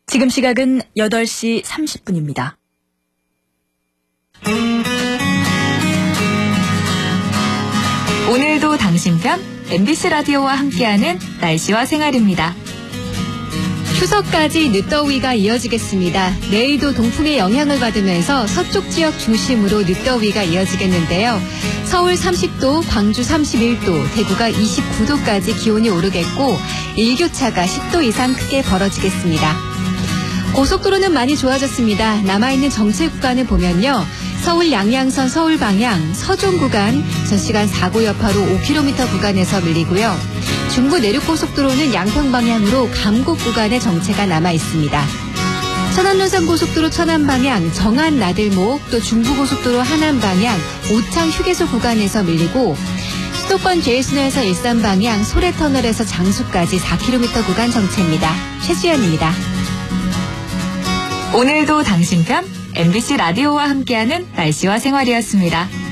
지금 시각은 8시 30분입니다. 오늘도 당신 편 MBC 라디오와 함께하는 날씨와 생활입니다. 추석까지 늦더위가 이어지겠습니다. 내일도 동풍의 영향을 받으면서 서쪽 지역 중심으로 늦더위가 이어지겠는데요. 서울 30도, 광주 31도, 대구가 29도까지 기온이 오르겠고 일교차가 10도 이상 크게 벌어지겠습니다. 고속도로는 많이 좋아졌습니다. 남아있는 정체 구간을 보면요. 서울 양양선 서울 방향 서종 구간 전 시간 사고 여파로 5km 구간에서 밀리고요. 중부 내륙고속도로는 양평 방향으로 감곡 구간의 정체가 남아 있습니다. 천안노선고속도로 천안 방향 정안 나들목 또 중부고속도로 하남 방향 오창 휴게소 구간에서 밀리고 수도권 제일순환에서 일산 방향 소래터널에서 장수까지 4km 구간 정체입니다. 최수연입니다. 오늘도 당신 편 MBC 라디오와 함께하는 날씨와 생활이었습니다.